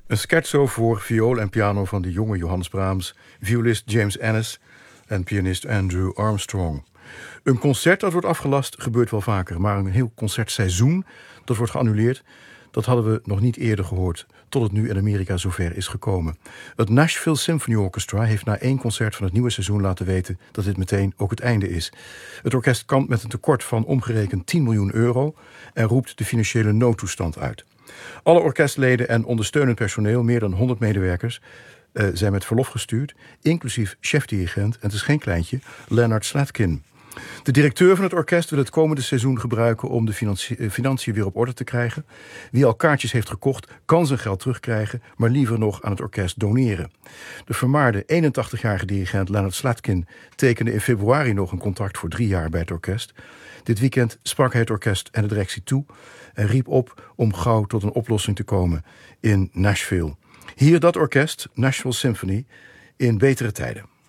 Een scherzo voor viool en piano van de jonge Johannes Brahms, violist James Ennis en pianist Andrew Armstrong. Een concert dat wordt afgelast gebeurt wel vaker, maar een heel concertseizoen dat wordt geannuleerd, dat hadden we nog niet eerder gehoord, tot het nu in Amerika zover is gekomen. Het Nashville Symphony Orchestra heeft na 1 concert van het nieuwe seizoen laten weten dat dit meteen ook het einde is. Het orkest kampt met een tekort van omgerekend 10 miljoen euro en roept de financiële noodtoestand uit. Alle orkestleden en ondersteunend personeel, meer dan 100 medewerkers, zijn met verlof gestuurd, inclusief chefdirigent, en het is geen kleintje, Leonard Slatkin. De directeur van het orkest wil het komende seizoen gebruiken om de financiën weer op orde te krijgen. Wie al kaartjes heeft gekocht, kan zijn geld terugkrijgen, maar liever nog aan het orkest doneren. De vermaarde 81-jarige dirigent Leonard Slatkin tekende in februari nog een contract voor 3 jaar bij het orkest. Dit weekend sprak hij het orkest en de directie toe en riep op om gauw tot een oplossing te komen in Nashville. Hier dat orkest, Nashville Symphony, in betere tijden.